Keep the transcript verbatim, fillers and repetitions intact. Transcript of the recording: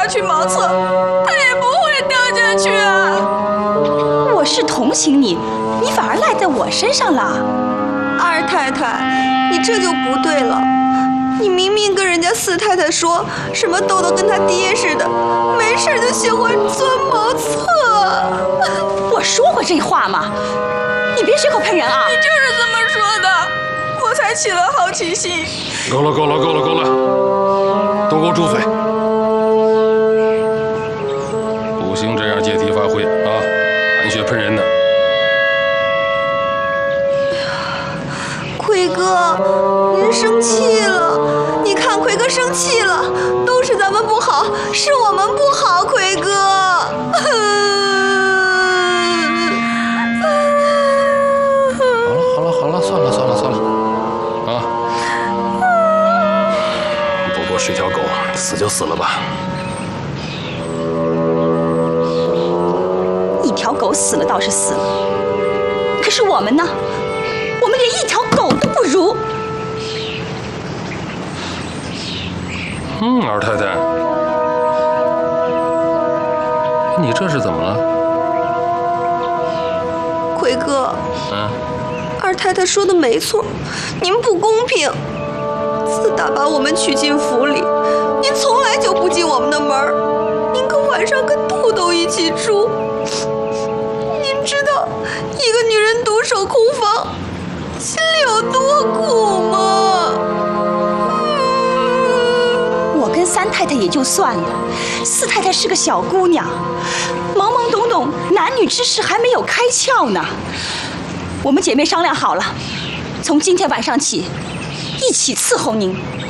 下去茅厕，他也不会掉下去啊。 我是同情你，你反而赖在我身上了。 二太太，你这就不对了。你明明跟人家四太太说什么豆豆跟他爹似的，没事就喜欢钻茅厕。 我说过这话吗？你别随口喷人啊！ 你就是这么说的，我才起了好奇心。 够了，够了，够了，够了，都给我住嘴！不行，这样借题发挥啊，含血喷人的。 奎哥，您生气了？你看奎哥生气了，都是咱们不好，是我们不好，奎哥。 好了，好了，好了，算了，算了，算了，啊！不过是条狗，死就死了吧。 一条狗死了倒是死了，可是我们呢？我们连一条狗都不如。 嗯，二太太，你这是怎么了？ 奎哥， 嗯， 二太太说的没错，您不公平。自打把我们娶进府里，您从来就不进我们的门儿，您可晚上跟豆豆一起住。您知道一个女人独守空房心里有多苦吗？ 我跟三太太也就算了，四太太是个小姑娘，懵懵懂懂，男女之事还没有开窍呢。我们姐妹商量好了，从今天晚上起，一起伺候您。